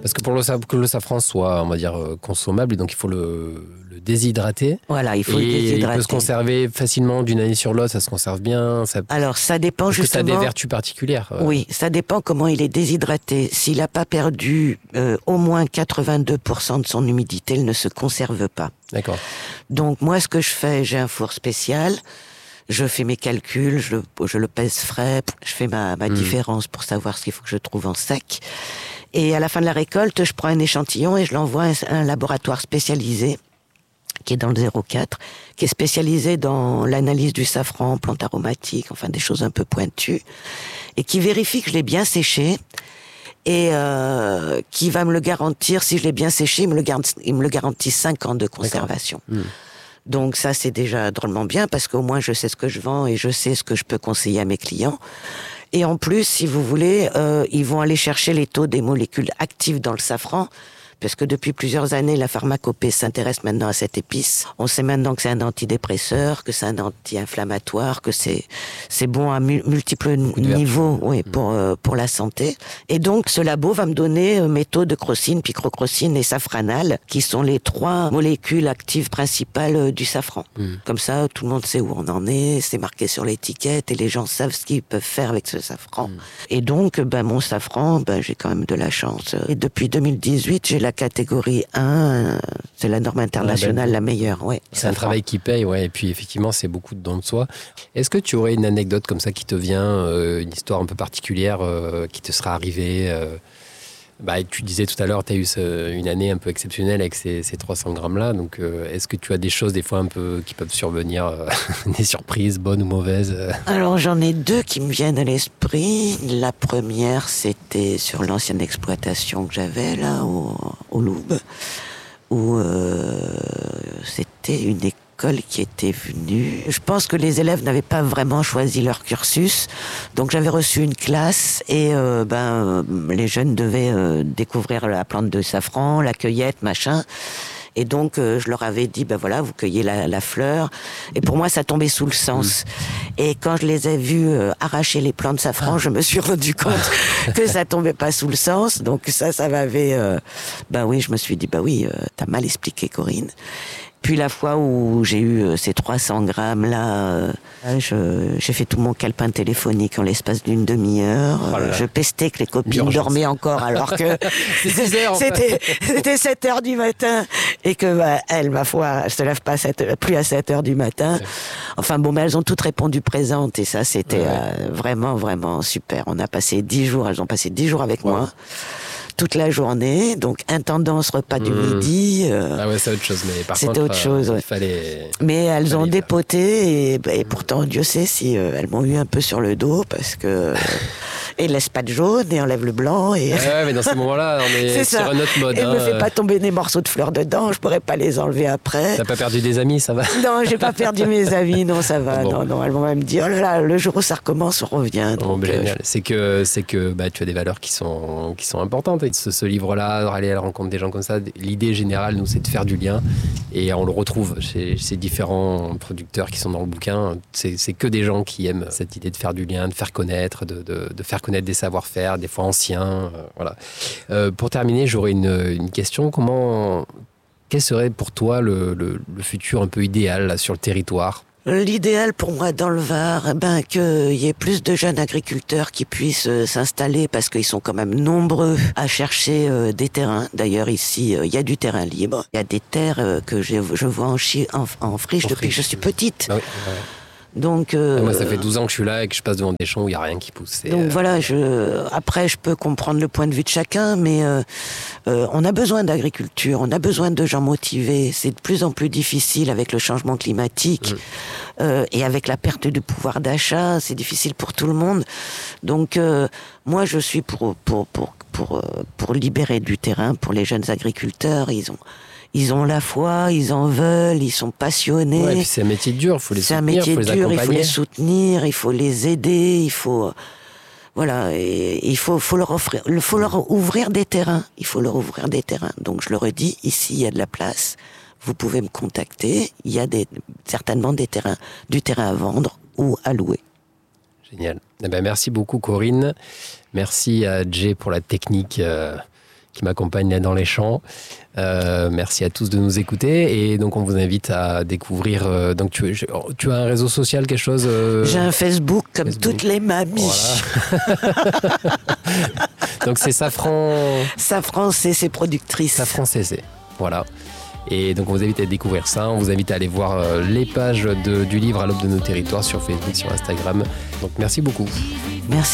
Parce que que le safran soit, on va dire, consommable, donc il faut le déshydrater. Voilà, il faut le déshydrater. Il peut se conserver facilement d'une année sur l'autre, ça se conserve bien. Alors, ça dépend justement... Parce que ça a des vertus particulières. Oui, ça dépend comment il est déshydraté. S'il n'a pas perdu au moins 82% de son humidité, il ne se conserve pas. D'accord. Donc, moi, ce que je fais, j'ai un four spécial. Je fais mes calculs, je le pèse frais, je fais ma différence pour savoir ce qu'il faut que je trouve en sec. Et à la fin de la récolte, je prends un échantillon et je l'envoie à un laboratoire spécialisé qui est dans le 04, qui est spécialisé dans l'analyse du safran, plantes aromatiques, enfin des choses un peu pointues, et qui vérifie que je l'ai bien séché, et qui va me le garantir, si je l'ai bien séché, il me le garantit 5 ans de conservation. Donc ça, c'est déjà drôlement bien, parce qu'au moins je sais ce que je vends et je sais ce que je peux conseiller à mes clients. Et en plus, si vous voulez, ils vont aller chercher les taux des molécules actives dans le safran, parce que depuis plusieurs années, la pharmacopée s'intéresse maintenant à cette épice. On sait maintenant que c'est un antidépresseur, que c'est un anti-inflammatoire, que c'est bon à multiples niveaux, oui, pour la santé. Et donc, ce labo va me donner mes taux de crocine, picrocrocine et safranal, qui sont les 3 molécules actives principales du safran. Comme ça, tout le monde sait où on en est, c'est marqué sur l'étiquette et les gens savent ce qu'ils peuvent faire avec ce safran. Et donc, mon safran, j'ai quand même de la chance. Et depuis 2018, j'ai la catégorie 1, c'est la norme internationale la meilleure. Ouais, c'est un travail qui paye, ouais, et puis effectivement, c'est beaucoup de dons de soi. Est-ce que tu aurais une anecdote comme ça qui te vient, une histoire un peu particulière qui te sera arrivée tu disais tout à l'heure, tu as eu une année un peu exceptionnelle avec ces 300 grammes-là, donc est-ce que tu as des choses des fois un peu qui peuvent survenir, des surprises, bonnes ou mauvaises Alors j'en ai 2 qui me viennent à l'esprit. La première, c'était sur l'ancienne exploitation que j'avais là au Louvre, où c'était une école qui était venue. Je pense que les élèves n'avaient pas vraiment choisi leur cursus, donc j'avais reçu une classe et les jeunes devaient découvrir la plante de safran, la cueillette, machin. Et donc, je leur avais dit, vous cueillez la fleur. Et pour moi, ça tombait sous le sens. Et quand je les ai vus arracher les plants de safran, je me suis rendu compte que ça tombait pas sous le sens. Donc ça m'avait... je me suis dit, t'as mal expliqué, Corinne. Puis la fois où j'ai eu ces 300 grammes là, j'ai fait tout mon calepin téléphonique en l'espace d'une demi-heure. Je pestais que les copines dormaient encore alors que c'était 7 heures du matin et que elles, ma foi, elles se lèvent pas plus à 7 heures du matin. Enfin bon, mais elles ont toutes répondu présentes et ça c'était vraiment vraiment super. On a passé 10 jours, elles ont passé 10 jours avec moi. Toute la journée, donc intendance repas du midi. C'est autre chose, mais par c'était contre, autre chose. Il fallait. Mais elles ont dépoté et pourtant Dieu sait si elles m'ont eu un peu sur le dos parce que et laisse pas de jaune et enlève le blanc et. Mais dans ces moments-là, on est sur un autre mode. Et me fait pas tomber des morceaux de fleurs dedans, je pourrais pas les enlever après. T'as pas perdu des amis, ça va? Non, j'ai pas perdu mes amis, non, ça va. Bon. Non, elles vont même dire, oh là là, le jour où ça recommence, on revient. Donc, génial. C'est que tu as des valeurs qui sont importantes. Et ce livre-là, aller à la rencontre des gens comme ça, l'idée générale, nous, c'est de faire du lien. Et on le retrouve chez ces différents producteurs qui sont dans le bouquin. C'est que des gens qui aiment cette idée de faire du lien, de faire connaître, de faire connaître des savoir-faire, des fois anciens. Voilà. Pour terminer, j'aurais une question. Quel serait pour toi le futur un peu idéal là, sur le territoire ? L'idéal pour moi dans le Var, qu'il y ait plus de jeunes agriculteurs qui puissent s'installer parce qu'ils sont quand même nombreux à chercher des terrains. D'ailleurs ici, il y a du terrain libre. Il y a des terres que je vois en friche depuis que je suis petite. Ah oui. Donc, moi, ça fait 12 ans que je suis là et que je passe devant des champs où il n'y a rien qui pousse. Donc voilà, après, je peux comprendre le point de vue de chacun, mais on a besoin d'agriculture, on a besoin de gens motivés. C'est de plus en plus difficile avec le changement climatique et avec la perte du pouvoir d'achat. C'est difficile pour tout le monde. Donc, moi, je suis pour libérer du terrain pour les jeunes agriculteurs. Ils ont la foi, ils en veulent, ils sont passionnés. Ouais, et puis c'est un métier dur, il faut les soutenir, c'est un métier dur, accompagner. Il faut les soutenir, il faut les aider, il faut leur ouvrir des terrains. Il faut leur ouvrir des terrains. Donc je leur ai dit, ici il y a de la place, vous pouvez me contacter, il y a certainement du terrain à vendre ou à louer. Génial. Merci beaucoup Corinne. Merci à Jay pour la technique qui m'accompagne là dans les champs. Merci à tous de nous écouter. Et donc, on vous invite à découvrir. Donc, tu as un réseau social, quelque chose J'ai un Facebook comme toutes les mamies. Voilà. Donc, c'est Safran. Safran CC Productrice. Safran CC. Voilà. Et donc, on vous invite à découvrir ça. On vous invite à aller voir les pages du livre À l'aube de nos territoires sur Facebook, sur Instagram. Donc, merci beaucoup. Merci.